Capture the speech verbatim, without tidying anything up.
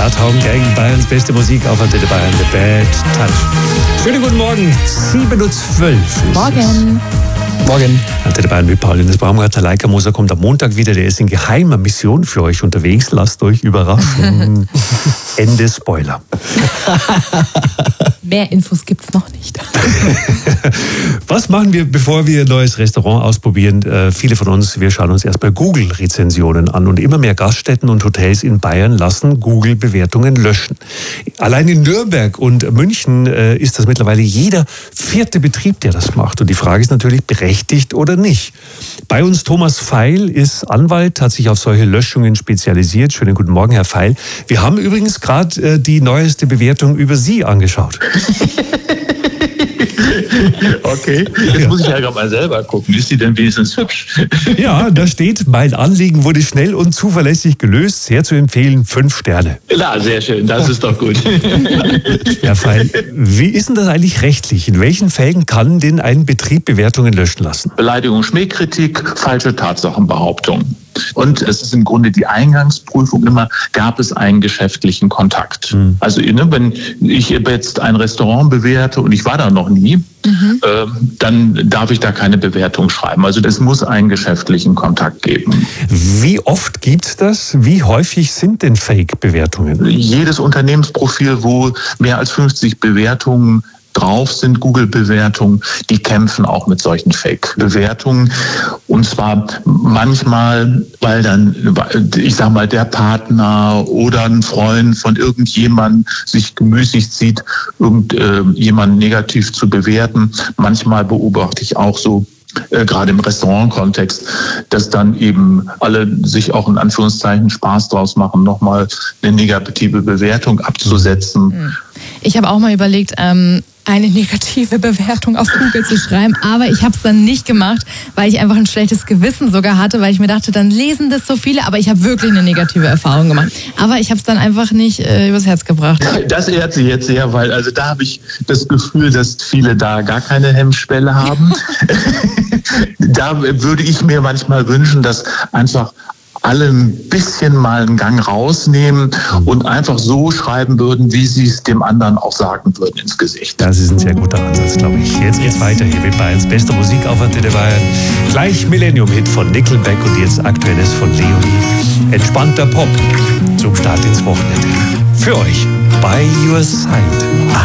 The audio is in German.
Bloodhound Gang, Bayerns beste Musik auf Antenne Bayern, The Bad Touch. Schönen guten Morgen, sieben Uhr zwölf. Morgen. Morgen. Antenne Bayern mit Pauline. Das Baumgartner Leica Moser kommt am Montag wieder. Der ist in geheimer Mission für euch unterwegs. Lasst euch überraschen. Ende Spoiler. Mehr Infos gibt's noch nicht. Was machen wir, bevor wir ein neues Restaurant ausprobieren? Äh, viele von uns, wir schauen uns erstmal Google-Rezensionen an. Und immer mehr Gaststätten und Hotels in Bayern lassen Google-Bewertungen löschen. Allein in Nürnberg und München äh, ist das mittlerweile jeder vierte Betrieb, der das macht. Und die Frage ist natürlich, berechtigt oder nicht. Bei uns Thomas Feil ist Anwalt, hat sich auf solche Löschungen spezialisiert. Schönen guten Morgen, Herr Feil. Wir haben übrigens gerade äh, die neueste Bewertung über Sie angeschaut. Okay, jetzt ja. muss ich ja gerade mal selber gucken. Ist die denn wenigstens hübsch? Ja, da steht, mein Anliegen wurde schnell und zuverlässig gelöst. Sehr zu empfehlen, fünf Sterne. Ja, sehr schön, das ist doch gut. Herr Feil, wie ist denn das eigentlich rechtlich? In welchen Fällen kann denn ein Betrieb Bewertungen löschen lassen? Beleidigung, Schmähkritik, falsche Tatsachenbehauptung. Und es ist im Grunde die Eingangsprüfung immer, gab es einen geschäftlichen Kontakt? Mhm. Also wenn ich jetzt ein Restaurant bewerte und ich war da noch nie, mhm. äh, dann darf ich da keine Bewertung schreiben. Also es muss einen geschäftlichen Kontakt geben. Wie oft gibt's das? Wie häufig sind denn Fake-Bewertungen? Jedes Unternehmensprofil, wo mehr als fünfzig Bewertungen drauf sind, Google-Bewertungen, die kämpfen auch mit solchen Fake-Bewertungen. Und zwar manchmal, weil dann, ich sag mal, der Partner oder ein Freund von irgendjemandem sich gemüßigt sieht, irgendjemanden negativ zu bewerten. Manchmal beobachte ich auch so, Äh, gerade im Restaurant-Kontext, dass dann eben alle sich auch in Anführungszeichen Spaß draus machen, nochmal eine negative Bewertung abzusetzen. Ich habe auch mal überlegt, ähm, eine negative Bewertung auf Google zu schreiben, aber ich habe es dann nicht gemacht, weil ich einfach ein schlechtes Gewissen sogar hatte, weil ich mir dachte, dann lesen das so viele, aber ich habe wirklich eine negative Erfahrung gemacht. Aber ich habe es dann einfach nicht äh, übers Herz gebracht. Das ehrt Sie jetzt sehr, weil also da habe ich das Gefühl, dass viele da gar keine Hemmschwelle haben. Da würde ich mir manchmal wünschen, dass einfach alle ein bisschen mal einen Gang rausnehmen und einfach so schreiben würden, wie sie es dem anderen auch sagen würden ins Gesicht. Das ist ein sehr guter Ansatz, glaube ich. Jetzt geht's weiter hier mit Bayerns bester Musik auf Antenne Bayern. Gleich Millennium-Hit von Nickelback und jetzt aktuelles von Leonie. Entspannter Pop zum Start ins Wochenende. Für euch, By Your Side.